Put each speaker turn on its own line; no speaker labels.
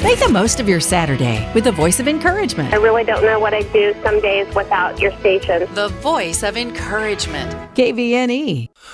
Make the most of your Saturday with a voice of encouragement.
I really don't know what I'd do some days without your station.
The voice of encouragement.
KVNE.